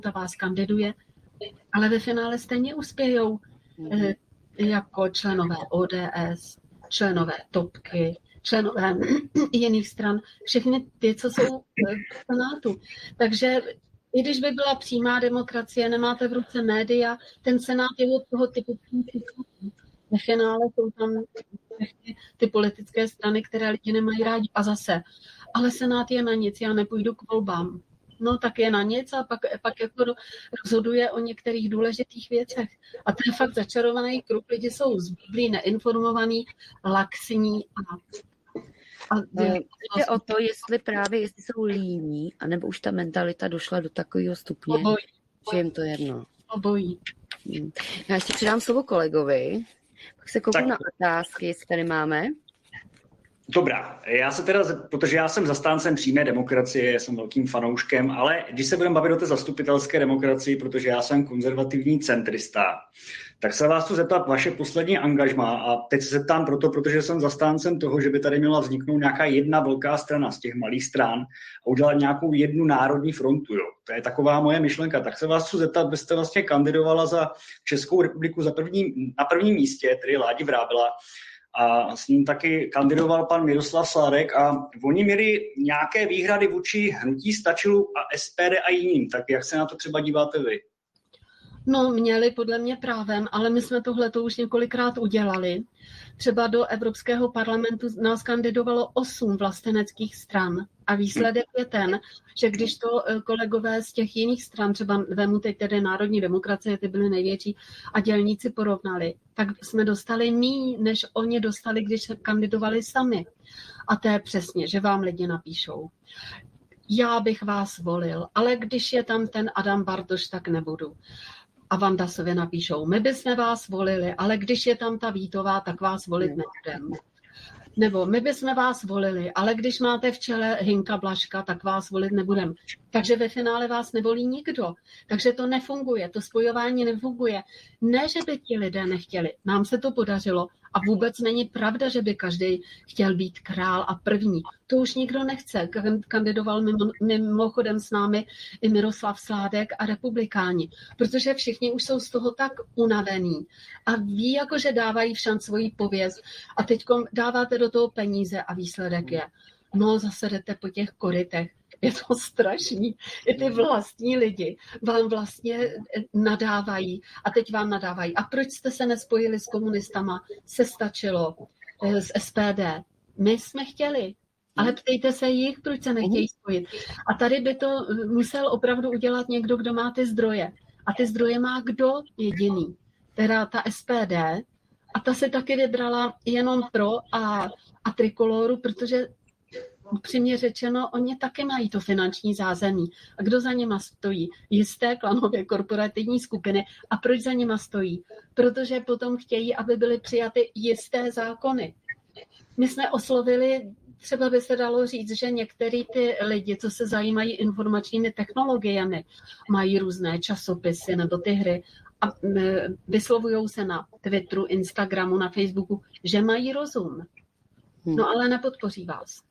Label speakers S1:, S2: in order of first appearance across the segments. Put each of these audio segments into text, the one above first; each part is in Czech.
S1: vás kandiduje, ale ve finále stejně uspějou jako členové ODS, členové Topky, členové jiných stran, všechny ty, co jsou v Senátu. Takže i když by byla přímá demokracie, nemáte v ruce média, ten Senát je od toho typu. Ve finále jsou tam ty politické strany, které lidi nemají rádi. A zase, ale Senát je na nic, já nepůjdu k volbám. No tak je na nic a pak jako rozhoduje o některých důležitých věcech. A to je fakt začarovaný kruh. Lidi jsou zblblí, neinformovaní, laxní
S2: jde o to, jestli jsou líní, anebo už ta mentalita došla do takového stupně, že jim to jedno.
S1: Obojí.
S2: Já ještě přidám slovo kolegovi, pak se kouknu na otázky, jestli tady máme.
S3: Dobrá, protože já jsem zastáncem přímé demokracie, jsem velkým fanouškem, ale když se budeme bavit o té zastupitelské demokracii, protože já jsem konzervativní centrista, tak se vás chci zeptat vaše poslední angažmá a teď se zeptám protože jsem zastáncem toho, že by tady měla vzniknout nějaká jedna velká strana z těch malých stran a udělat nějakou jednu národní frontu. Jo. To je taková moje myšlenka. Tak se vás chci zeptat, byste vlastně kandidovala za Českou republiku na prvním místě, tedy Ládi Vrábela, a s ním taky kandidoval pan Miroslav Sládek a oni měli nějaké výhrady vůči hnutí Stačilu a SPD a jiným. Tak jak se na to třeba díváte vy?
S1: No, měli podle mě právem, ale my jsme tohleto už několikrát udělali. Třeba do Evropského parlamentu nás kandidovalo 8 vlasteneckých stran a výsledek je ten, že když to kolegové z těch jiných stran, třeba vemu teď tedy Národní demokracie, ty byly největší, a dělníci porovnali, tak jsme dostali míň, než oni dostali, když se kandidovali sami. A to je přesně, že vám lidi napíšou: já bych vás volil, ale když je tam ten Adam Bartoš, tak nebudu. A Vandasovi napíšou: my bychom vás volili, ale když je tam ta Vítová, tak vás volit nebudeme. Nebo my bychom vás volili, ale když máte v čele Hinka Blažka, tak vás volit nebudeme. Takže ve finále vás nevolí nikdo. Takže to nefunguje, to spojování nefunguje. Ne, že by ti lidé nechtěli, nám se to podařilo a vůbec není pravda, že by každý chtěl být král a první. To už nikdo nechce. Kandidoval mimochodem s námi i Miroslav Sládek a republikáni, protože všichni už jsou z toho tak unavení a ví, že dávají všan svoji pověst a teď dáváte do toho peníze a výsledek je: no zase jdete po těch korytech. Je to strašný. I ty vlastní lidi vám vlastně nadávají a teď vám nadávají. A proč jste se nespojili s komunistama, se Stačilo, s SPD? My jsme chtěli, ale ptejte se jich, proč se nechtějí spojit. A tady by to musel opravdu udělat někdo, kdo má ty zdroje. A ty zdroje má kdo jediný? Teda ta SPD. A ta se taky vybrala jenom pro a Trikoloru, protože upřímně řečeno, oni taky mají to finanční zázemí. A kdo za nima stojí? Jisté klanové korporativní skupiny. A proč za nima stojí? Protože potom chtějí, aby byly přijaty jisté zákony. My jsme oslovili, třeba by se dalo říct, že některý ty lidi, co se zajímají informačními technologiemi, mají různé časopisy nebo ty hry a vyslovují se na Twitteru, Instagramu, na Facebooku, že mají rozum. No ale nepodpoří vás.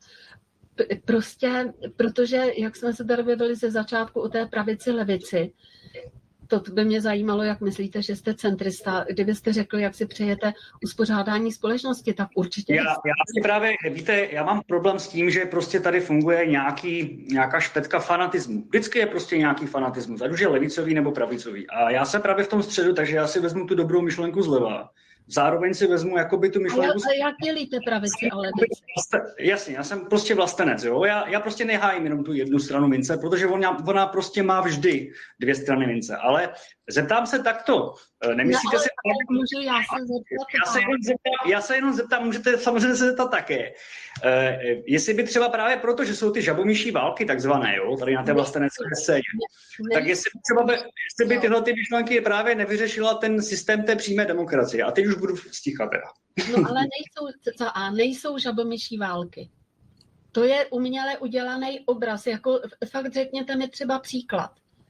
S1: Prostě, protože, jak jsme se tady bavili ze začátku o té pravici, levici, to by mě zajímalo, jak myslíte, že jste centrista. Kdybyste řekl, jak si přejete uspořádání společnosti, tak určitě...
S3: Já si právě, víte, já mám problém s tím, že prostě tady funguje nějaká špetka fanatismu. Vždycky je prostě nějaký fanatismus, ať už je levicový nebo pravicový. A já jsem právě v tom středu, takže já si vezmu tu dobrou myšlenku zleva. Zároveň si vezmu jakoby tu myšlenku...
S1: Ale jak dělíte pravici a levici?
S3: Jasně, já jsem prostě vlastenec, jo. Já prostě nehájím jenom tu jednu stranu mince, protože ona prostě má vždy 2 strany mince. Ale zeptám se takto. Nemyslíte si...
S1: Můžu já se zeptat?
S3: Já se jenom zeptám, můžete samozřejmě se zeptat také. Jestli by třeba právě proto, že jsou ty žabomyší války takzvané, jo, tady na té vlastenecké scéně, tak jestli by tyhle ty myšlenky právě nevyřešila ten systém té přímé demokracie. A teď už budu stíchat teda.
S1: No ale nejsou žabomyší války. To je uměle udělaný obraz. Jako fakt řekněte mi třeba příklad.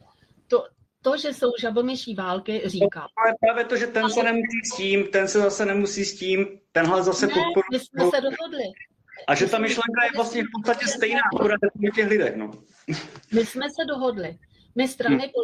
S1: To, že jsou žabomyší války, říká.
S3: Ale právě to, že ten se nemusí s tím, ten se zase nemusí s tím, tenhle zase podporuje.
S1: My jsme se dohodli.
S3: A že ta myšlenka je vlastně v podstatě stejná, akorát o těch lidech, no.
S1: My jsme se dohodli. My strany